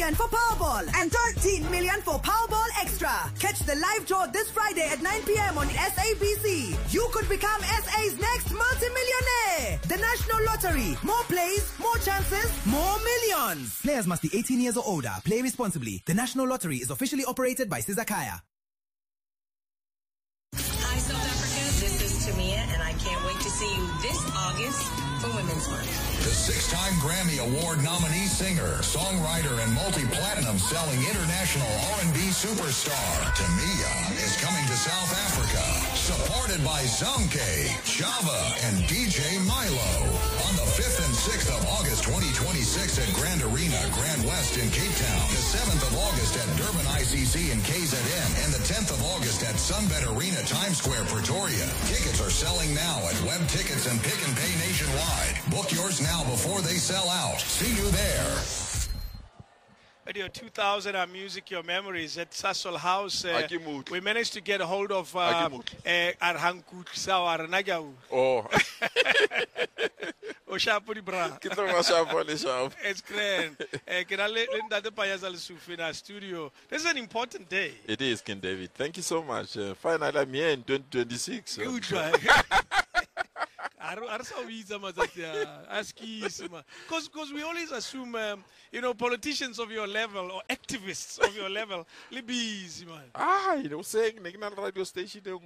million for Powerball and 13 million for Powerball Extra. Catch the live draw this Friday at 9 p.m. on SABC. You could become SA's next multi-millionaire. The National Lottery. More plays, more chances, more millions. Players must be 18 years or older. Play responsibly. The National Lottery is officially operated by Sizakaya. Hi, South Africa. This is Tamia, and I can't wait to see you this August for Women's Month. The 6-time Grammy Award nominee singer, songwriter, and multi-platinum selling international R&B superstar Tamia is coming to South Africa, supported by Zonke, Java, and DJ Milo. On the 5th and 6th of August 2026 at Grand Arena, Grand West in Cape Town. The 7th of August at Durban ICC in KZN. And the 10th of August at Sunbet Arena, Times Square, Pretoria. Tickets are selling now at Web Tickets and Pick and Pay nationwide. Book yours now before they sell out. See you there. Radio 2000, our music, your memories at Sasol House. We managed to get a hold of Arhankut Sawar Nagau. Oh. Oshapuri bra. It's grand. Studio. This is an important day. It is, Ken David. Thank you so much. Finally, I'm here in 2026. Good try. Because we always assume, politicians of your level or activists of your level, busy, man. Saying radio station, at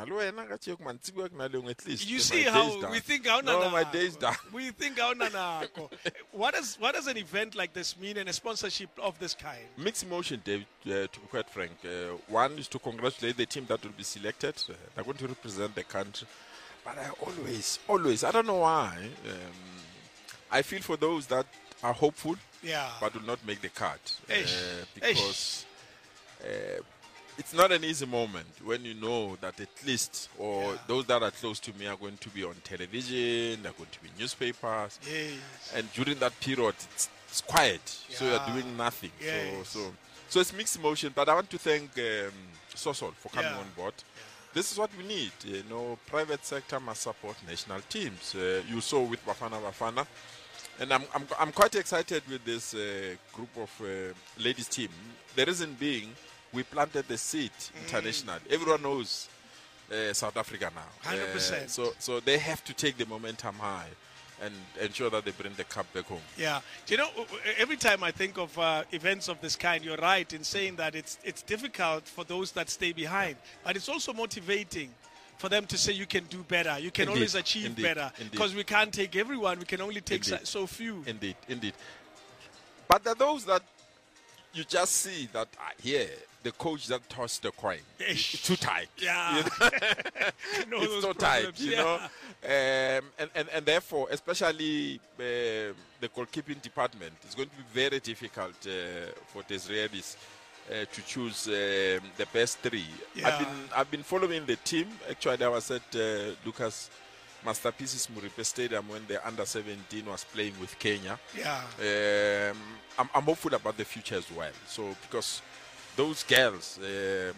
least. You see how we think how no, my day's done. We think how What does an event like this mean and a sponsorship of this kind? Mixed emotion, David, to be quite frank. One is to congratulate the team that will be selected. They're going to represent the country. But I always, I don't know why, I feel for those that are hopeful, but will not make the cut. Because it's not an easy moment when you know that at least, or those that are close to me are going to be on television, they're going to be newspapers. And during that period, it's quiet, so you're doing nothing. So it's mixed emotion, but I want to thank Sosol for coming on board. This is what we need. Private sector must support national teams. You saw with Bafana. And I'm quite excited with this group of ladies team. The reason being, we planted the seed internationally. Everyone knows South Africa now. 100%. So they have to take the momentum high and ensure that they bring the cup back home. Yeah. Every time I think of events of this kind, you're right in saying that it's difficult for those that stay behind. But it's also motivating for them to say you can do better. You can always achieve better. Because we can't take everyone. We can only take so few. Indeed. But there are those that you just see that here, the coach that tossed the coin. It's too tight. Yeah. It's so tight, you know. And therefore, especially the goalkeeping department, it's going to be very difficult for the Israelis to choose the best three. I've been following the team. Actually, I was at Lucas Masterpieces Muripe Stadium when the under-17 was playing with Kenya. I'm hopeful about the future as well. So because those girls, and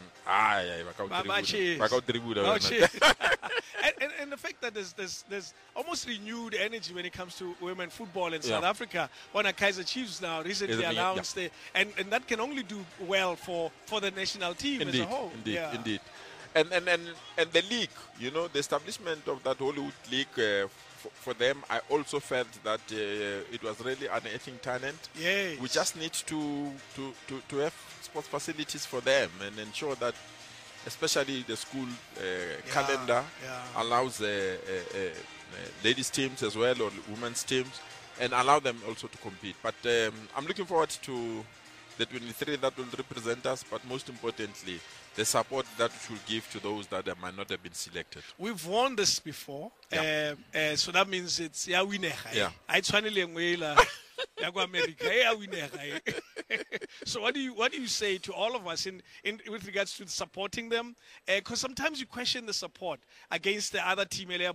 the fact that there's almost renewed energy when it comes to women football in South Africa. One of Kaiser Chiefs now recently announced and that can only do well for the national team as a whole. Indeed. And the league, the establishment of that Hollywood League, for them, I also felt that it was really unearthing talent. We just need to have sports facilities for them and ensure that, especially the school calendar allows ladies teams as well or women's teams and allow them also to compete. But I'm looking forward to the 23 that will represent us, but most importantly, the support that we should give to those that might not have been selected. We've won this before, so that means it's winner. So what do you say to all of us in with regards to supporting them? Because sometimes you question the support against the other team. We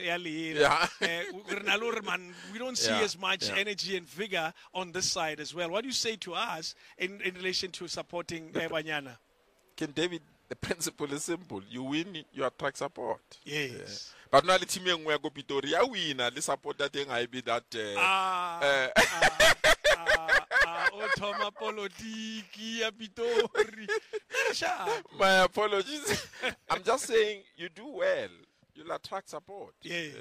don't see as much energy and vigor on this side as well. What do you say to us in relation to supporting Banyana? Ken David, the principle is simple. You win, you attract support. Yes. But now the team go Pretoria win, the support that thing I be that. O thoma politiki ya Pitori. Sharp. My apologies. I'm just saying you do well. You'll attract support. Yes.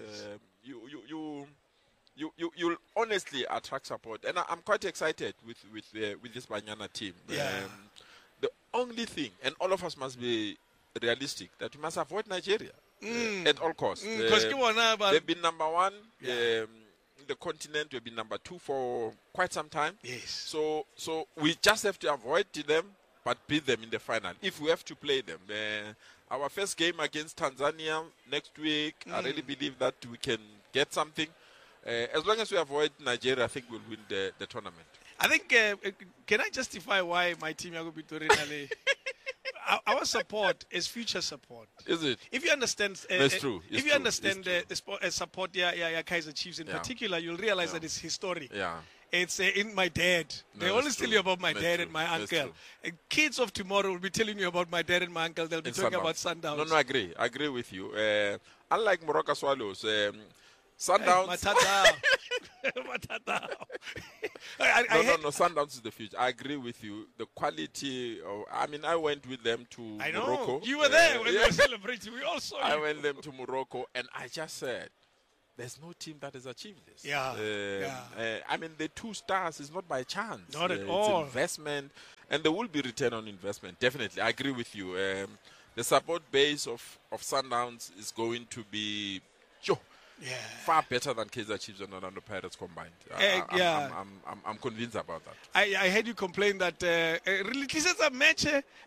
You'll honestly attract support, and I'm quite excited with this Banyana team. Yeah. The only thing, and all of us must be realistic, that we must avoid Nigeria at all costs. They've been number one. In the continent, we've been number 2 for quite some time. Yes. So we just have to avoid them, but beat them in the final if we have to play them. Our first game against Tanzania next week, I really believe that we can get something. As long as we avoid Nigeria, I think we'll win the tournament. I think, can I justify why my team Yago Pitori our support is future support. Is it? If you understand, That's true. If you understand the support, Kaizer Chiefs in particular, you'll realize that it's historic. Yeah. It's in my dad. No, they always tell you about my dad and my That's uncle. Kids of tomorrow will be telling you about my dad and my uncle. They'll be talking about Sundowns. No, I agree with you. Unlike Morocco Swallows, Sundowns. No, Sundowns is the future. I agree with you. The quality of, I went with them to Morocco. You were there when we were celebrating. We all saw you. I went them to Morocco, and I just said, there's no team that has achieved this. The 2 stars is not by chance. Not at all. It's investment, and there will be return on investment. Definitely, I agree with you. The support base of Sundowns is going to be far better than Kaizer Chiefs and Orlando Pirates combined. I'm convinced about that. I heard you complain that really this is a match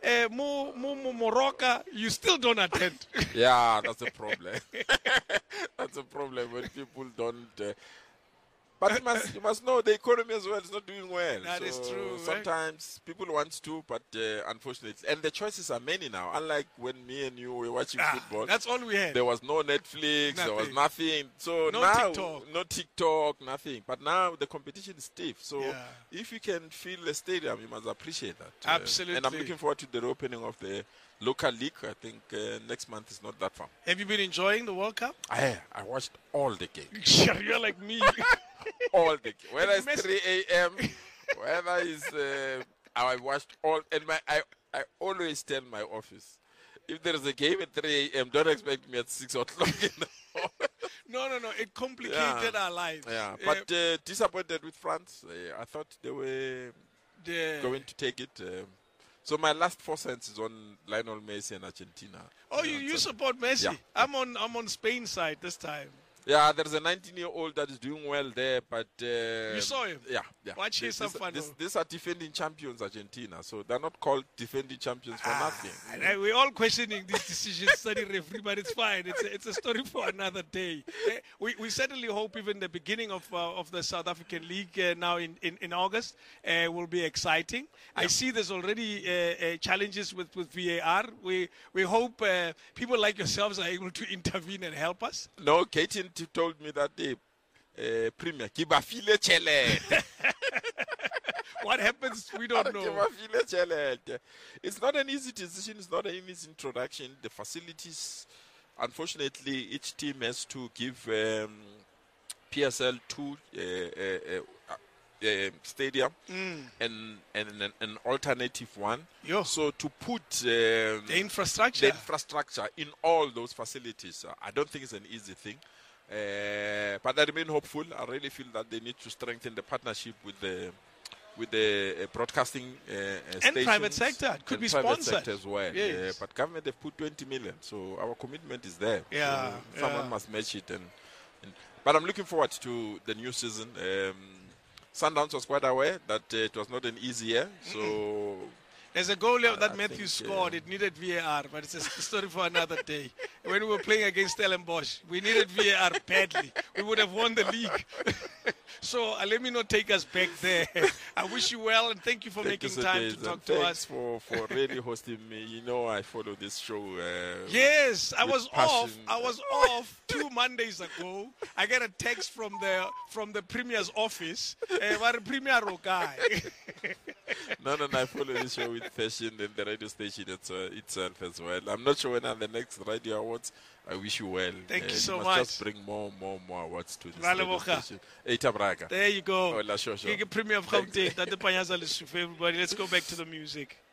Morocco, you still don't attend. Yeah, that's a problem. That's a problem when people don't. But you must know the economy as well is not doing well. That is true. Sometimes people want to, but unfortunately, and the choices are many now. Unlike when me and you were watching football, that's all we had. There was no Netflix, there was nothing. So now, no TikTok, nothing. But now the competition is stiff. So if you can fill the stadium, you must appreciate that. Absolutely. And I'm looking forward to the opening of the local league. I think next month is not that far. Have you been enjoying the World Cup? I watched all the games. You're like me. All the games. Whether it's 3 a.m., whether it's... I watched all... And I always tell my office, if there is a game at 3 a.m., don't expect me at 6 o'clock in the morning. No. It complicated our lives. Yeah, but disappointed with France. I thought they were going to take it. So my last 4 cents is on Lionel Messi and Argentina. Oh, you support Messi? Yeah. I'm on Spain's side this time. Yeah, there's a 19-year-old that is doing well there, but... you saw him? Yeah. Watch his fun. These are defending champions, Argentina, so they're not called defending champions for nothing. We're all questioning these decisions, study referee, but it's fine. It's a story for another day. We certainly hope even the beginning of the South African League now in August will be exciting. Yeah. I see there's already challenges with VAR. We hope people like yourselves are able to intervene and help us. No, Katie told me that the Premier Kibafile Chele. What happens, we don't know. It's not an easy decision. It's not an easy introduction. The facilities, unfortunately, each team has to give PSL 2 stadium and an alternative one. So to put the infrastructure in all those facilities, I don't think it's an easy thing. But I remain hopeful. I really feel that they need to strengthen the partnership with the broadcasting and private sector. It could be sponsored sector as well. Yes. But government have put 20 million, so our commitment is there. Yeah, so someone must match it. But I'm looking forward to the new season. Sundowns was quite aware that it was not an easy year, so. There's a goal that Matthews scored. It needed VAR, but it's a story for another day. When we were playing against Stellenbosch, we needed VAR badly. We would have won the league. So let me not take us back there. I wish you well, and thank you for making time to talk to us. Thanks for really hosting me. You know I follow this show. Yes, I was off. I was off 2 Mondays ago. I get a text from the Premier's office. What a Premier guy. No, I follow the show with fashion and the radio station itself as well. I'm not sure when are the next radio awards. I wish you well. Thank you so must much. Just bring more awards to this radio station. There you go. Oh, la show. Premier of Gauteng, Tate Panyaza, everybody. Let's go back to the music.